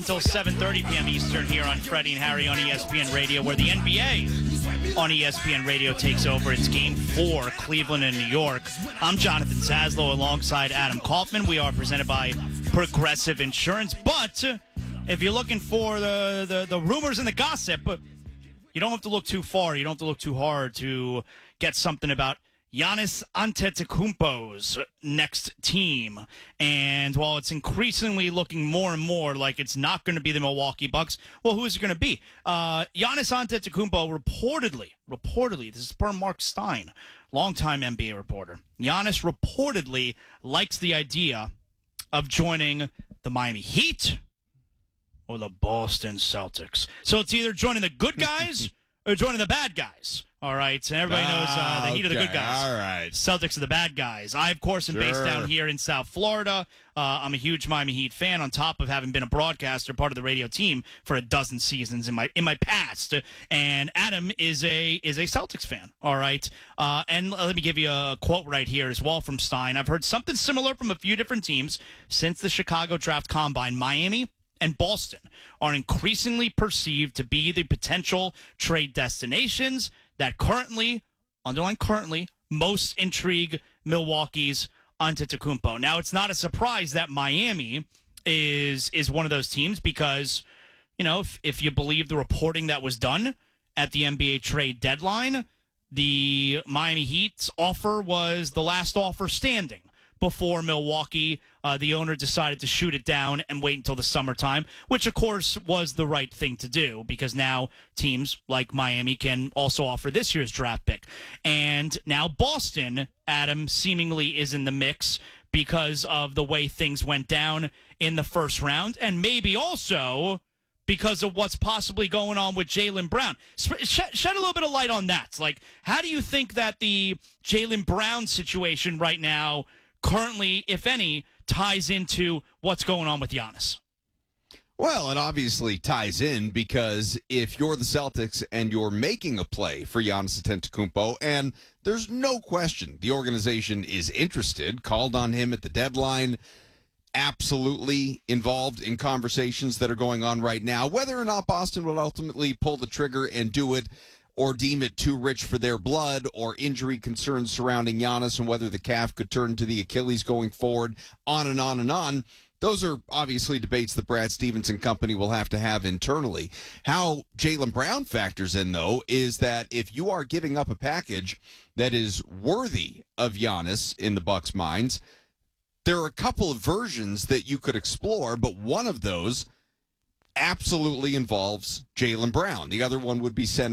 until 7:30 p.m. Eastern here on Freddie and Harry on ESPN Radio, where the NBA on ESPN Radio takes over. It's Game 4, Cleveland and New York. I'm Jonathan Zaslow alongside Adam Kaufman. We are presented by Progressive Insurance. But if you're looking for the rumors and the gossip, you don't have to look too far. You don't have to look too hard to get something about Giannis Antetokounmpo's next team. And while it's increasingly looking more and more like it's not going to be the Milwaukee Bucks, well, who is it going to be? Giannis Antetokounmpo reportedly, this is per Mark Stein, longtime NBA reporter. Giannis reportedly likes the idea of joining the Miami Heat or the Boston Celtics. So it's either joining the good guys or joining the bad guys. All right, and everybody knows the Heat are the good guys. All right. Celtics are the bad guys. I, of course, am based down here in South Florida. I'm a huge Miami Heat fan, on top of having been a broadcaster, part of the radio team for a dozen seasons in my past. And Adam is a Celtics fan. All right, and let me give you a quote right here as well from Stein. I've heard something similar from a few different teams since the Chicago Draft Combine. Miami and Boston are increasingly perceived to be the potential trade destinations that currently, underline currently, most intrigue Milwaukee's Antetokounmpo. Now, it's not a surprise that Miami is one of those teams because, you know, if you believe the reporting that was done at the NBA trade deadline, the Miami Heat's offer was the last offer standing before Milwaukee, the owner decided to shoot it down and wait until the summertime, which, of course, was the right thing to do because now teams like Miami can also offer this year's draft pick. And now Boston, Adam, seemingly is in the mix because of the way things went down in the first round and maybe also because of what's possibly going on with Jaylen Brown. Shed a little bit of light on that. Like, how do you think that the Jaylen Brown situation right now currently, if any, ties into what's going on with Giannis? Well, it obviously ties in because if you're the Celtics and you're making a play for Giannis Antetokounmpo, and there's no question the organization is interested, called on him at the deadline, absolutely involved in conversations that are going on right now, whether or not Boston will ultimately pull the trigger and do it or deem it too rich for their blood, or injury concerns surrounding Giannis and whether the calf could turn to the Achilles going forward, on and on and on. Those are obviously debates that Brad Stevens and company will have to have internally. How Jaylen Brown factors in, though, is that if you are giving up a package that is worthy of Giannis in the Bucks' minds, there are a couple of versions that you could explore, but one of those absolutely involves Jaylen Brown. The other one would be center